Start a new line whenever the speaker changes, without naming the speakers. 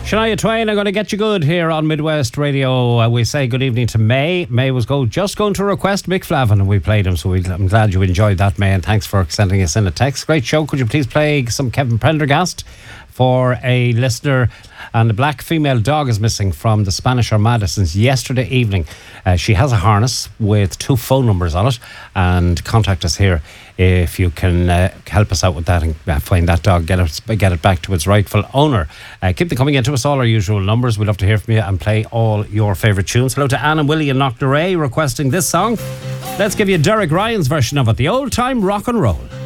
Shania Twain, I'm going to get you good here on Midwest Radio. We say good evening to May. May was just going to request Mick Flavin, and we played him, so I'm glad you enjoyed that, May, and thanks for sending us in a text. Great show. Could you please play some Kevin Prendergast for a listener? And a black female dog is missing from the Spanish Armada since yesterday evening. She has a harness with 2 phone numbers on it, and contact us here if you can help us out with that and find that dog, get it back to its rightful owner. Keep them coming into us, all our usual numbers. We'd love to hear from you and play all your favourite tunes. Hello to Anne and Willie in Knocknaray requesting this song. Let's give you Derek Ryan's version of it, the old time rock and roll.